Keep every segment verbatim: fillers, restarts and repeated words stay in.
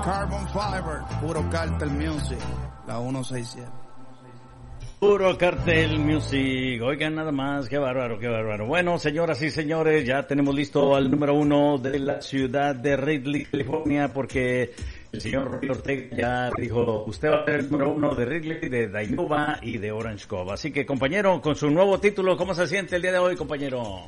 Carbon Fiber, puro Cartel Music, la ciento sesenta y siete. Puro Cartel Music, oigan nada más, qué bárbaro, qué bárbaro. Bueno, señoras y señores, ya tenemos listo al número uno de la ciudad de Ridley, California, porque el señor Roy Ortega ya dijo, usted va a ser el número uno de Ridley, de Dinuba y de Orange Cove. Así que, compañero, con su nuevo título, ¿cómo se siente el día de hoy, compañero?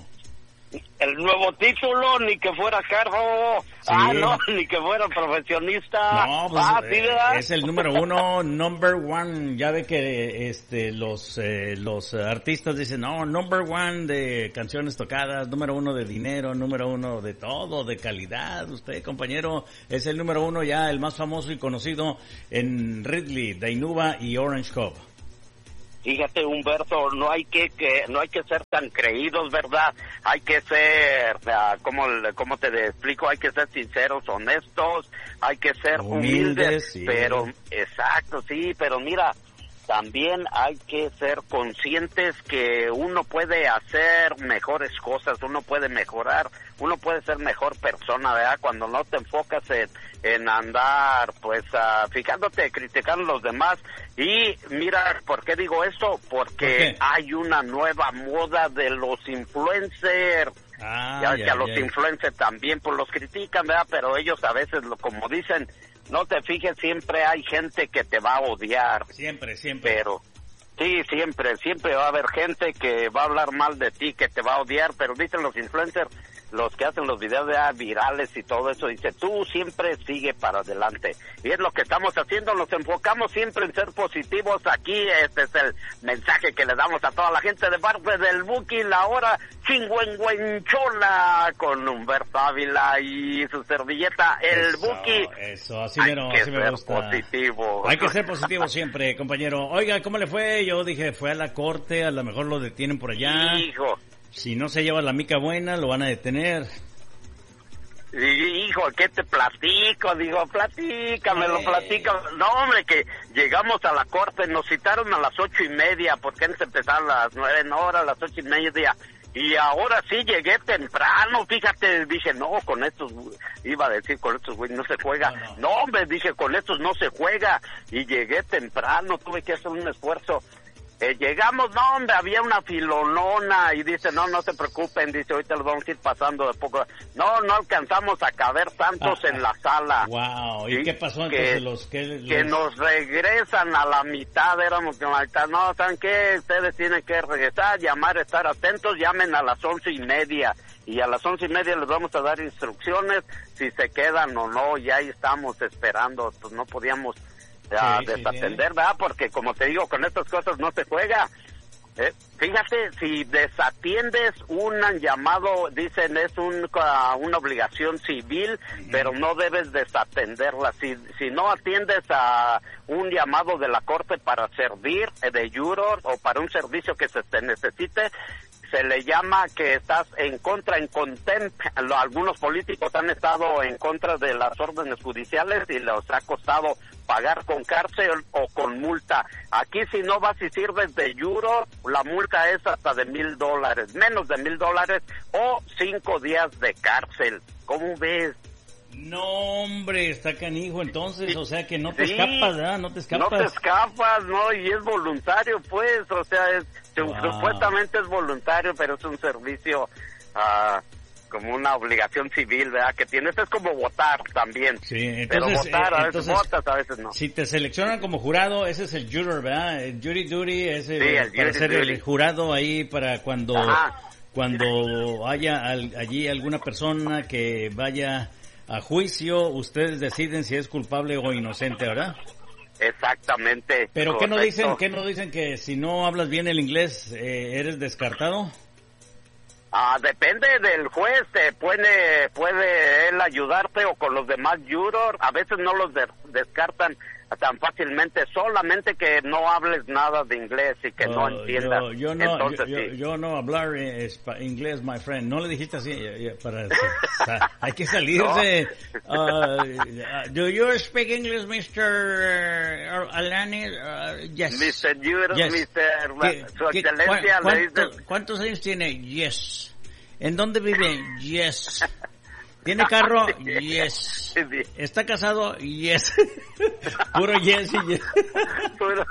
El nuevo título, ni que fuera cargo, sí. ah, no, ni que fuera profesionista. No, pues ah, ¿sí, eh, es el número uno, number one. Ya ve que este los eh, los artistas dicen, no, number one de canciones tocadas, número uno de dinero, número uno de todo, de calidad. Usted, compañero, es el número uno ya, el más famoso y conocido en Ridley, Dinuba y Orange Cove. Fíjate, Humberto, no hay que, que no hay que ser tan creídos, ¿verdad? Hay que ser, uh, ¿cómo, ¿cómo te explico? Hay que ser sinceros, honestos, hay que ser humildes, humildes sí. pero, exacto, sí, pero mira, también hay que ser conscientes que uno puede hacer mejores cosas, uno puede mejorar, uno puede ser mejor persona, ¿verdad? Cuando no te enfocas en, en andar, pues, uh, fijándote, criticando a los demás. Y mira, ¿por qué digo esto? Porque ¿Por hay una nueva moda de los influencers. Ah, ya, ya, que a los ya. influencers también pues los critican, ¿verdad? Pero ellos a veces, lo, como dicen, no te fijes, siempre hay gente que te va a odiar. Siempre, siempre. Pero, sí, siempre, siempre va a haber gente que va a hablar mal de ti, que te va a odiar, pero dicen los influencers, los que hacen los videos de, ah, virales y todo eso, dice, tú siempre sigue para adelante. Y es lo que estamos haciendo, nos enfocamos siempre en ser positivos aquí. Este es el mensaje que le damos a toda la gente de parte del Buki, la hora chingüengüenchola, con Humberto Ávila y su servilleta, el eso, Buki. Eso, así, mero, así me gusta. Positivo. Hay que ser positivo siempre, compañero. Oiga, ¿cómo le fue? Yo dije, fue a la corte, a lo mejor lo detienen por allá. Hijo. Si no se lleva la mica buena, lo van a detener. Hijo, ¿qué te platico? Digo, platícamelo, eh. platica. No, hombre, que llegamos a la corte, nos citaron a las ocho y media, porque antes empezaron a las nueve, no, ahora a las ocho y media. Y ahora sí llegué temprano, fíjate, dije, no, con estos, iba a decir, con estos güey no se juega. No, no. no, hombre, dije, con estos no se juega. Y llegué temprano, tuve que hacer un esfuerzo. Eh, llegamos, no, hombre, había una filonona y dice, no, no se preocupen, dice, ahorita los vamos a ir pasando de poco. No, no alcanzamos a caber tantos ah, en la sala. Wow, ¿y ¿sí? qué pasó entonces? Que, los, que, los... que nos regresan a la mitad, éramos que a la mitad, no, ¿saben qué? Ustedes tienen que regresar, llamar, estar atentos, llamen a las once y media. Y a las once y media les vamos a dar instrucciones, si se quedan o no, y ahí estamos esperando, pues no podíamos... a sí, desatender, sí, ¿verdad? Porque como te digo, con estas cosas no se juega. Eh, fíjate, si desatiendes un llamado, dicen es un, uh, una obligación civil, uh-huh. pero no debes desatenderla. Si, si no atiendes a un llamado de la corte para servir eh, de juror o para un servicio que se te necesite, se le llama que estás en contra, en contempt. Algunos políticos han estado en contra de las órdenes judiciales y les ha costado pagar con cárcel o con multa. Aquí si no vas y sirves de juror, la multa es hasta de mil dólares, menos de mil dólares o cinco días de cárcel. ¿Cómo ves? No, hombre, está canijo entonces, o sea que no te sí, escapas, ¿verdad? No te escapas. No te escapas, ¿no? Y es voluntario, pues, o sea, es, wow. supuestamente es voluntario, pero es un servicio uh, como una obligación civil, ¿verdad? Que tienes, es como votar también. Sí, entonces, pero votar, eh, a entonces, veces votas, a veces no. Si te seleccionan como jurado, ese es el juror, ¿verdad? El jury duty es el, sí, el para jury ser duty. El jurado ahí para cuando, Ajá. cuando haya al, allí alguna persona que vaya a juicio, ustedes deciden si es culpable o inocente, ¿verdad? Exactamente. Pero ¿qué no dicen? ¿Qué no dicen que si no hablas bien el inglés eh, eres descartado? Ah, depende del juez, te puede puede él ayudarte o con los demás jurors, a veces no los de, descartan tan fácilmente, solamente que no hables nada de inglés y que oh, no entiendas. Yo, yo no, Entonces, yo, sí. yo, yo no hablar eh, inglés, my friend. No le dijiste así, para, o sea, hay que salirse. No. Uh, do you speak English, mister Alani? Uh, yes. mister Juror, yes. mister ¿Qué, Su qué, Excelencia ¿cuánto, le dice... ¿Cuántos años tiene? Yes. ¿En dónde vive? Yes. ¿Tiene carro? Yes. ¿Está casado? Yes. Puro yes y yes. Puro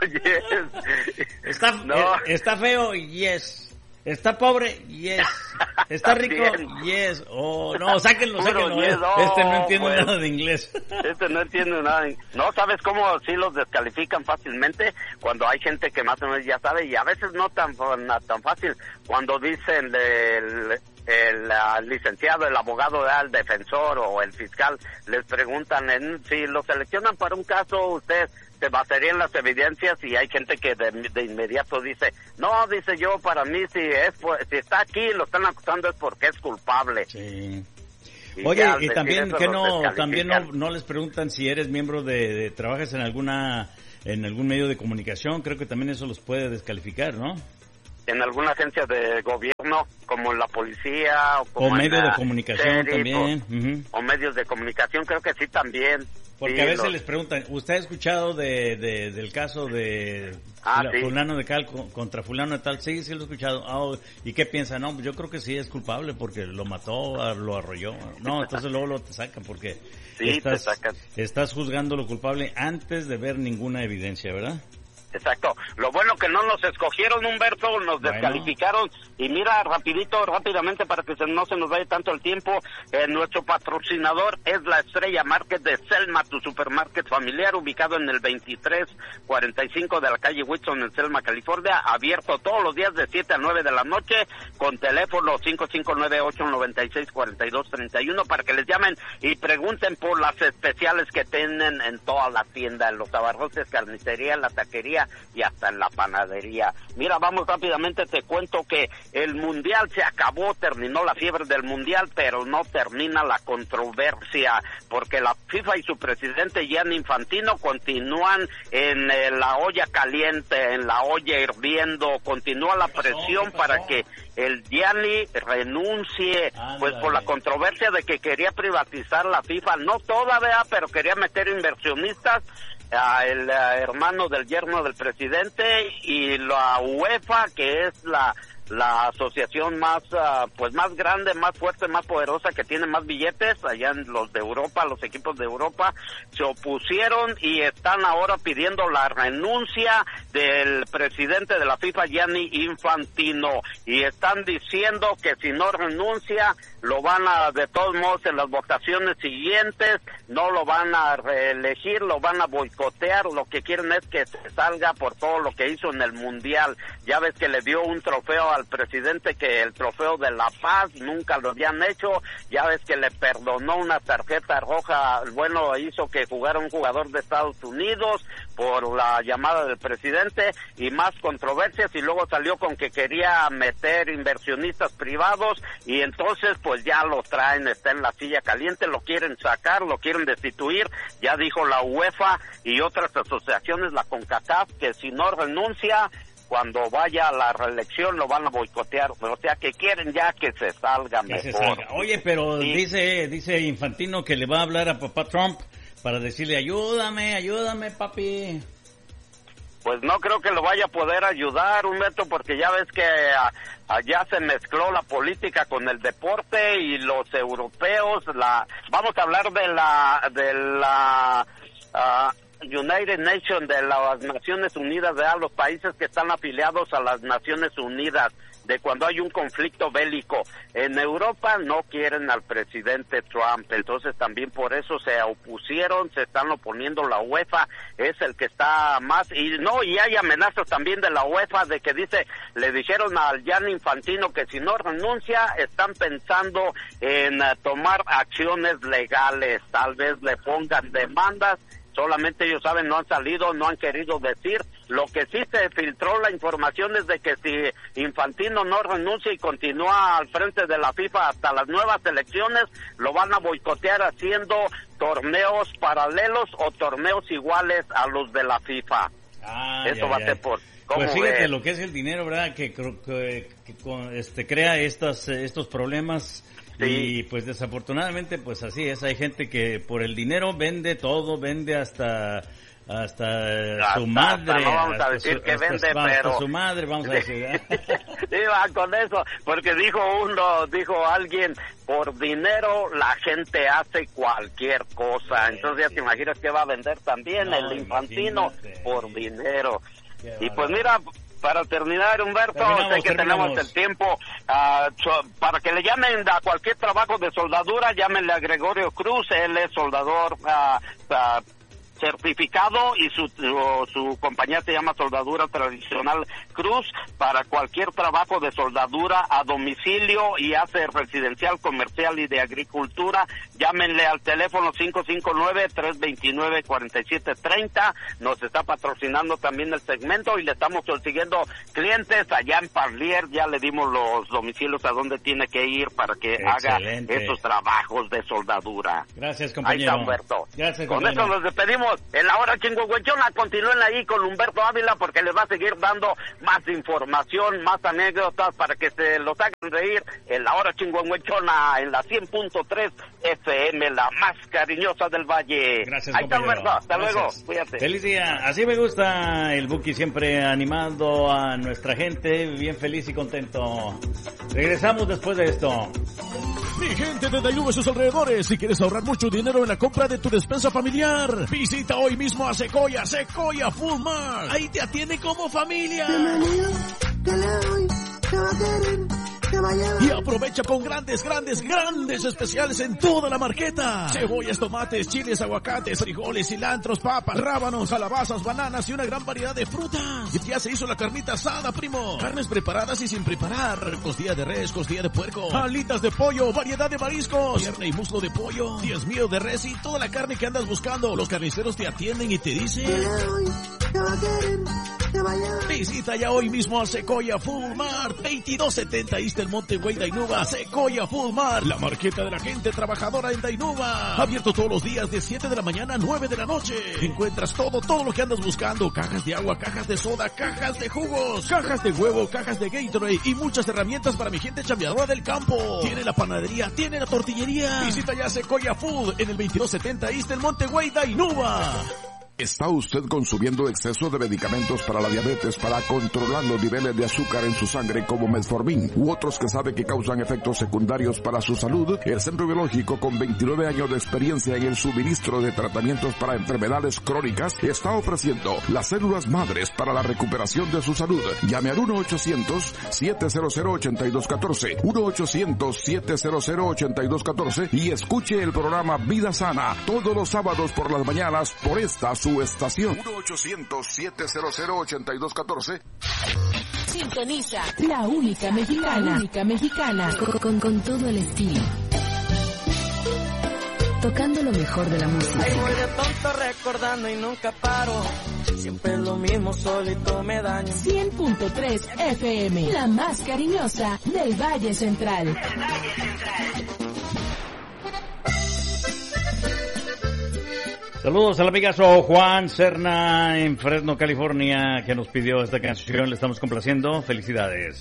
yes. ¿Está, no. eh, ¿Está feo? Yes. ¿Está pobre? Yes. ¿Está rico? Yes. Oh, no, sáquenlo, Puro sáquenlo. yes, no, este no entiende pues, nada de inglés. Este no entiende nada. De... No, ¿sabes cómo sí los descalifican fácilmente? Cuando hay gente que más o menos ya sabe, y a veces no tan, tan fácil. Cuando dicen el, el, el licenciado, el abogado, el defensor o el fiscal, les preguntan, en, si lo seleccionan para un caso, usted se basaría en las evidencias, y hay gente que de, de inmediato dice, no, dice yo, para mí si es si está aquí lo están acusando es porque es culpable. Sí. Y Oye, ya, y también que no también no, descalifican. no les preguntan si eres miembro de, de trabajas en alguna en algún medio de comunicación, creo que también eso los puede descalificar, ¿no? En alguna agencia de gobierno, como en la policía o como o medios en de la comunicación serie, también. o, Uh-huh. o medios de comunicación, creo que sí también. Porque sí, a veces los... les preguntan, ¿usted ha escuchado de, de del caso de ah, fula, sí. fulano de cal contra fulano de tal? Sí, sí lo he escuchado. Oh, ¿y qué piensa? No, yo creo que sí es culpable porque lo mató, lo arrolló. No, entonces luego lo te sacan porque sí, estás, te sacan. estás juzgando lo culpable antes de ver ninguna evidencia, ¿verdad? Exacto. Lo bueno que no nos escogieron, Humberto, nos bueno. descalificaron. Y mira, rapidito, rápidamente, para que se, no se nos vaya tanto el tiempo, eh, nuestro patrocinador es la Estrella Market de Selma, tu supermarket familiar, ubicado en el veintitrés cuarenta y cinco de la calle Whitson, en Selma, California, abierto todos los días de siete a nueve de la noche, con teléfono cinco cinco nueve ocho nueve seis cuatro dos tres uno, para que les llamen y pregunten por las especiales que tienen en toda la tienda, en los abarrotes, carnicería, la taquería y hasta en la panadería. Mira, vamos rápidamente, te cuento que el mundial se acabó, terminó la fiebre del mundial, pero no termina la controversia, porque la FIFA y su presidente Gianni Infantino continúan en eh, la olla caliente, en la olla hirviendo, continúa la presión para que el Gianni renuncie, Ándale. Pues por la controversia de que quería privatizar la FIFA, no todavía, pero quería meter inversionistas, Uh, el uh, hermano del yerno del presidente, y la UEFA, que es la la asociación más uh, pues más grande, más fuerte, más poderosa, que tiene más billetes allá en los de Europa, los equipos de Europa, se opusieron y están ahora pidiendo la renuncia del presidente de la FIFA, Gianni Infantino, y están diciendo que si no renuncia lo van a, de todos modos, en las votaciones siguientes no lo van a reelegir, lo van a boicotear. Lo que quieren es que se salga por todo lo que hizo en el mundial. Ya ves que le dio un trofeo al presidente, que el trofeo de la paz, nunca lo habían hecho. Ya ves que le perdonó una tarjeta roja, bueno, hizo que jugara un jugador de Estados Unidos por la llamada del presidente, y más controversias, y luego salió con que quería meter inversionistas privados, y entonces pues ya lo traen, está en la silla caliente, lo quieren sacar, lo quieren destituir. Ya dijo la UEFA y otras asociaciones, la CONCACAF, que si no renuncia, cuando vaya a la reelección lo van a boicotear. O sea, que quieren ya que se salga que mejor. Se salga. Oye, pero sí. dice dice Infantino que le va a hablar a papá Trump para decirle, ayúdame, ayúdame, papi. Pues no creo que lo vaya a poder ayudar, Humberto, porque ya ves que a, allá se mezcló la política con el deporte, y los europeos, la vamos a hablar de la de la uh, United Nations, de las Naciones Unidas, de los países que están afiliados a las Naciones Unidas, de cuando hay un conflicto bélico. En Europa no quieren al presidente Trump, entonces también por eso se opusieron, se están oponiendo. La UEFA es el que está más, y no, y hay amenazas también de la UEFA, de que dice, le dijeron al Gianni Infantino que si no renuncia, están pensando en uh, tomar acciones legales, tal vez le pongan demandas. Solamente ellos saben, no han salido, no han querido decir. Lo que sí se filtró la información es de que si Infantino no renuncia y continúa al frente de la FIFA hasta las nuevas elecciones, lo van a boicotear haciendo torneos paralelos o torneos iguales a los de la FIFA. Ah, Eso ya, va ya. a ser por... Pues fíjate ves? lo que es el dinero, ¿verdad? Que, que, que, que este, crea estas, estos problemas. Sí. Y pues desafortunadamente pues así es, hay gente que por el dinero vende todo, vende hasta hasta hasta, su madre. Hasta no vamos a decir su, que hasta, vende, hasta pero... su madre, vamos a decir. ¿eh? Iba con eso, porque dijo uno, dijo alguien, por dinero la gente hace cualquier cosa. Entonces ya te imaginas que va a vender también no, el infantino imagínate. Por dinero. Qué y pues mira... Para terminar, Humberto, terminamos, sé que terminamos. tenemos el tiempo, uh, so, para que le llamen a cualquier trabajo de soldadura, llámenle a Gregorio Cruz, él es soldador uh, uh, certificado y su, su su compañía se llama Soldadura Tradicional Cruz, para cualquier trabajo de soldadura a domicilio y hace residencial, comercial y de agricultura. Llámenle al teléfono cinco cinco nueve, tres dos nueve, cuatro siete tres cero. Nos está patrocinando también el segmento y le estamos consiguiendo clientes allá en Parlier. Ya le dimos los domicilios a donde tiene que ir para que Excelente. haga esos trabajos de soldadura. Gracias, compañero. Ahí está, Humberto. Gracias, Con compañero. eso nos despedimos. En la hora chingüengüenchona, continúen ahí con Humberto Ávila porque les va a seguir dando más información, más anécdotas para que se los hagan reír. En la hora chingüengüenchona, en la cien punto tres F M, la más cariñosa del Valle. Gracias, ahí está, compañero. Humberto. Hasta Gracias. luego. Cuídate. Feliz día. Así me gusta el Buki, siempre animando a nuestra gente, bien feliz y contento. Regresamos después de esto. Mi gente de Dainuba y sus alrededores, si quieres ahorrar mucho dinero en la compra de tu despensa familiar, visita hoy mismo a Sequoia, Sequoia Food Mart. Ahí te atiende como familia. Y aprovecha con grandes, grandes, grandes especiales en toda la marqueta. Cebollas, tomates, chiles, aguacates, frijoles, cilantros, papas, rábanos, calabazas, bananas y una gran variedad de frutas. Y ya se hizo la carnita asada, primo. Carnes preparadas y sin preparar. Costilla de res, costilla de puerco, alitas de pollo, variedad de mariscos, pierna y muslo de pollo, diez mío de res y toda la carne que andas buscando. Los carniceros te atienden y te dicen... Visita ya hoy mismo a Sequoia Food Mart, veintidós setenta East del Monte Güey, Dainuba. Sequoia Food Mart, la marqueta de la gente trabajadora en Dainuba. Abierto todos los días de siete de la mañana a nueve de la noche. Encuentras todo, todo lo que andas buscando. Cajas de agua, cajas de soda, cajas de jugos, cajas de huevo, cajas de Gatorade y muchas herramientas para mi gente chambeadora del campo. Tiene la panadería, tiene la tortillería. Visita ya Sequoia Food en el veintidós setenta East del Monte Güey, Dainuba. ¿Está usted consumiendo exceso de medicamentos para la diabetes para controlar los niveles de azúcar en su sangre como Metformin u otros que sabe que causan efectos secundarios para su salud? El Centro Biológico, con veintinueve años de experiencia en el suministro de tratamientos para enfermedades crónicas, está ofreciendo las células madres para la recuperación de su salud. Llame al uno ochocientos, siete cero cero, ocho dos uno cuatro, uno ochocientos, siete cero cero, ocho dos uno cuatro y escuche el programa Vida Sana todos los sábados por las mañanas por esta su estación. uno ochocientos, siete cero cero, ocho dos uno cuatro. Sintoniza la única mexicana, la única mexicana, con, con, con todo el estilo. Tocando lo mejor de la música. Ay, voy de tonto recordando y nunca paro. Siempre lo mismo, solito me daño. cien punto tres F M, la más cariñosa del Valle Central. Del Valle Central. Saludos al amigazo Juan Serna en Fresno, California, que nos pidió esta canción. Le estamos complaciendo. Felicidades.